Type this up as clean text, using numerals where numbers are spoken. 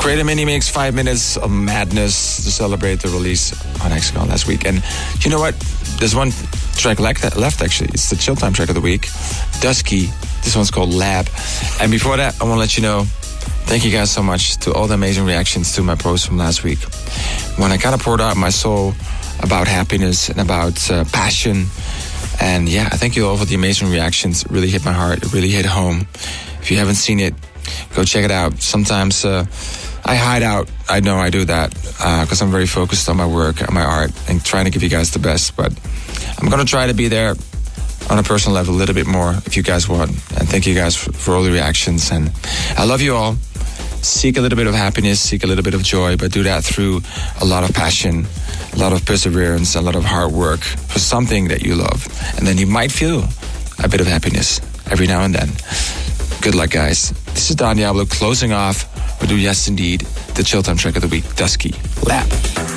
Create a mini mix, 5 minutes of madness to celebrate the release on Hexagon last week. And you know what? There's one track left actually. It's the chill time track of the week, Dusky. This one's called Lab. And before that, I want to let you know, thank you guys so much to all the amazing reactions to my post from last week. When I kind of poured out my soul about happiness and about passion. And yeah, I thank you all for the amazing reactions. It really hit my heart. It really hit home. If you haven't seen it, go check it out. Sometimes I hide out. I know I do that because I'm very focused on my work, on my art, and trying to give you guys the best. But I'm going to try to be there on a personal level a little bit more if you guys want. And thank you guys for all the reactions. And I love you all. Seek a little bit of happiness, seek a little bit of joy, but do that through a lot of passion, a lot of perseverance, a lot of hard work for something that you love. And then you might feel a bit of happiness every now and then. Good luck, guys. This is Don Diablo closing off with Yes Indeed, the chill time track of the week, Dusky Lab.